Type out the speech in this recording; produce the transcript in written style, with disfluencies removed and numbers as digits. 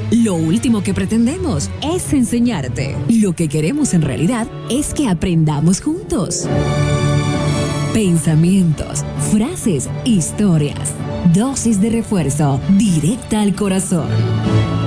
Lo último que pretendemos es enseñarte. Lo que queremos en realidad es que aprendamos juntos. Pensamientos, frases, historias. Dosis de refuerzo, directa al corazón.